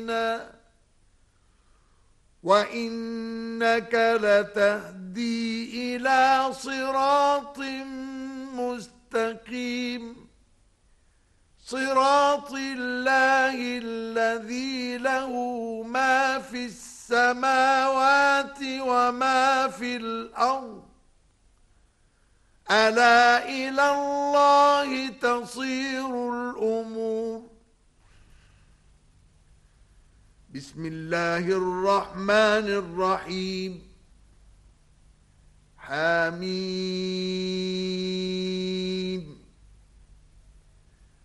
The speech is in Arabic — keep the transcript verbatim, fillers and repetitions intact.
وإنك لتهدي إلى صراط مستقيم صراط الله الذي له ما في السماوات وما في الأرض ألا إلى الله تصير الأمور. بسم الله الرحمن الرحيم. حميم